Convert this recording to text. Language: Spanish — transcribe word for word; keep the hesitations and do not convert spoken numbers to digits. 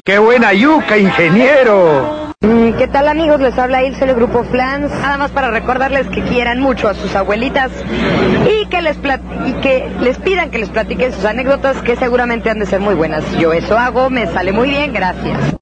¡Qué buena yuca, ingeniero! ¿Qué tal, amigos? Les habla Ilse del Grupo Flans. Nada más para recordarles que quieran mucho a sus abuelitas y que les plat y que les pidan que les platiquen sus anécdotas, que seguramente han de ser muy buenas. Yo eso hago, me sale muy bien, gracias.